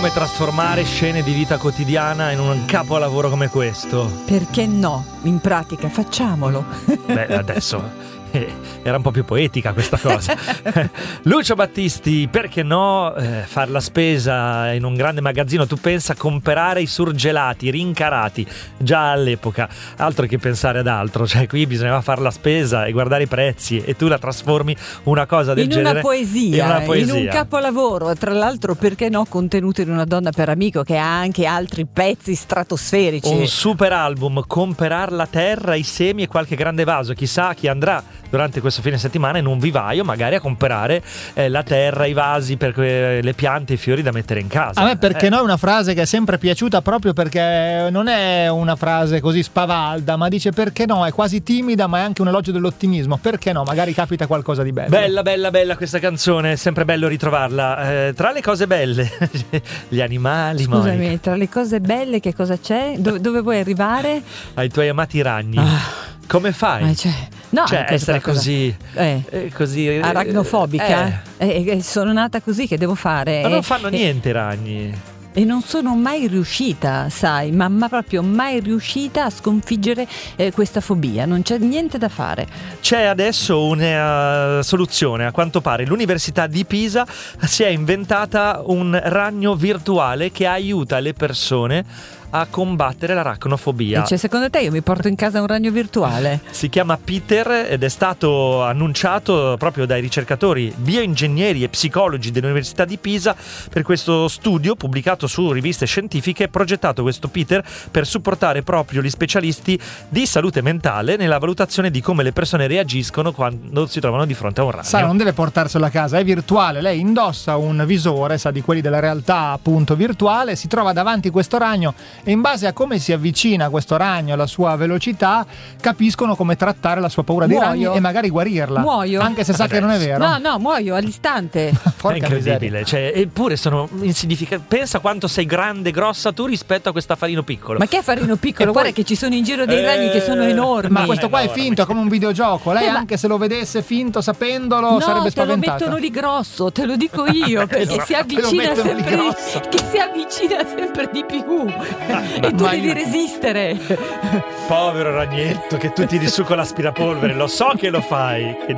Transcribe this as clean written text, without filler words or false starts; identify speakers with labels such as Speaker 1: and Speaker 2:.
Speaker 1: come trasformare scene di vita quotidiana in un capolavoro come questo.
Speaker 2: Perché no? In pratica facciamolo.
Speaker 1: Beh, adesso era un po' più poetica questa cosa. Lucio Battisti, perché no far la spesa in un grande magazzino? Tu pensa a comprare i surgelati rincarati già all'epoca, altro che pensare ad altro, cioè qui bisognava fare la spesa e guardare i prezzi e tu la trasformi una cosa del genere
Speaker 2: in una poesia, in un capolavoro, tra l'altro perché no contenuto in Una donna per amico, che ha anche altri pezzi stratosferici,
Speaker 1: un super album, Comperar la terra, i semi e qualche grande vaso. Chissà chi andrà durante questo fine settimana in un vivaio magari a comprare la terra, i vasi per le piante e i fiori da mettere in casa.
Speaker 3: A me perché no è una frase che è sempre piaciuta, proprio perché non è una frase così spavalda, ma dice perché no, è quasi timida ma è anche un elogio dell'ottimismo. Perché no, magari capita qualcosa di bello.
Speaker 1: Bella questa canzone, è sempre bello ritrovarla. Tra le cose belle gli animali.
Speaker 2: Scusami,
Speaker 1: Monica,
Speaker 2: tra le cose belle che cosa c'è? Dove vuoi arrivare?
Speaker 1: ai tuoi amati ragni. Come fai? Essere così
Speaker 2: aracnofobica? Sono nata così, che devo fare?
Speaker 1: Ma non fanno niente i ragni.
Speaker 2: E non sono mai riuscita, sai, ma proprio mai riuscita a sconfiggere questa fobia. Non c'è niente da fare.
Speaker 1: C'è adesso una soluzione, a quanto pare. L'Università di Pisa si è inventata un ragno virtuale che aiuta le persone a combattere l'aracnofobia.
Speaker 2: Cioè, secondo te io mi porto in casa un ragno virtuale?
Speaker 1: Si chiama Peter ed è stato annunciato proprio dai ricercatori bioingegneri e psicologi dell'Università di Pisa per questo studio pubblicato su riviste scientifiche. Progettato questo Peter per supportare proprio gli specialisti di salute mentale nella valutazione di come le persone reagiscono quando si trovano di fronte a un ragno.
Speaker 3: Sai, non deve portarselo a casa, è virtuale. Lei indossa un visore, sa, di quelli della realtà appunto virtuale, si trova davanti questo ragno e in base a come si avvicina questo ragno, alla sua velocità, capiscono come trattare la sua paura dei ragni e magari guarirla.
Speaker 2: Muoio.
Speaker 3: Anche se sa che non è vero.
Speaker 2: No, muoio all'istante.
Speaker 1: È incredibile, cioè, eppure sono insignificanti. Pensa quanto sei grande, grossa tu rispetto a questo affarino piccolo.
Speaker 2: Ma che affarino piccolo? Guarda che ci sono in giro dei ragni che sono enormi.
Speaker 3: Ma questo qua è finto, è come un videogioco. Lei anche se lo vedesse finto, sapendolo, sarebbe spaventata.
Speaker 2: No, te lo mettono lì grosso, te lo dico io, perché si avvicina sempre di più. E tu devi resistere.
Speaker 1: Povero ragnetto che tu tiri su con l'aspirapolvere, lo so che lo fai.